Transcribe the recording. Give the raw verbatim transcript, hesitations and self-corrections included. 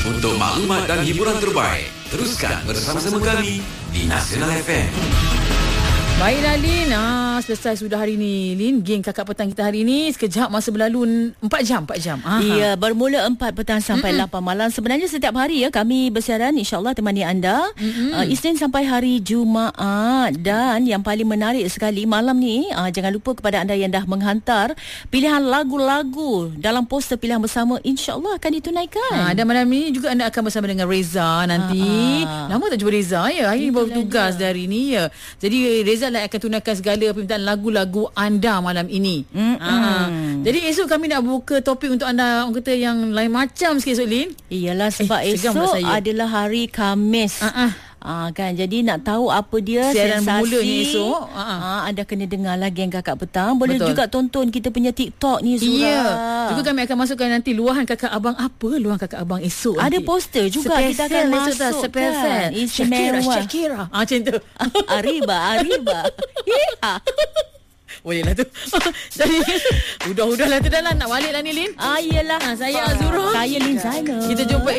Untuk maklumat dan hiburan terbaik, teruskan bersama-sama kami di Nasional F M. Baiklah Lin, ah, selesai sudah hari ni Lin. Geng Kakak Petang kita hari ni sekejap masa berlalu empat jam empat jam. Aha. Ya, bermula empat petang sampai Mm-mm. lapan malam. Sebenarnya setiap hari ya kami bersiaran, insya-Allah temani anda uh, Isnin sampai hari Jumaat. Dan yang paling menarik sekali malam ni, uh, jangan lupa kepada anda yang dah menghantar pilihan lagu-lagu dalam poster pilihan bersama, insya-Allah akan ditunaikan. Ha, dan malam ni juga anda akan bersama dengan Reza nanti. Ah, ah. Lama tak jumpa Reza ya. Hari ni baru Itulah tugas dia. dari ni ya. Jadi Reza lah akan tunaikan segala permintaan lagu-lagu anda malam ini. Ha. Jadi esok kami nak buka topik untuk anda, orang kata yang lain macam sikit esok Lin. Iyalah sebab Eh, segan pula esok saya. adalah hari Khamis. Ha ah. Ah, kan, jadi nak tahu apa dia Siaran sensasi bermulanya esok. Ah, ah. Ah, anda kena dengar lagi yang Kakak Petang. Boleh Betul. juga tonton kita punya TikTok ni, Zura. Ya. Juga kami akan masukkan nanti luahan kakak abang. Apa luahan kakak abang esok Ada nanti? poster juga kita akan Special esok tak? masuk Special. kan. Shakira, Istimewa. Shakira. Ah, macam tu. Arriba, Arriba. Ya. Boleh lah tu. Jadi udah-udah lah tu dah lah. Nak balik lah ni Lin. Ah, iyalah. Ah, saya Azura. Saya Lin Zainal. Kita jumpa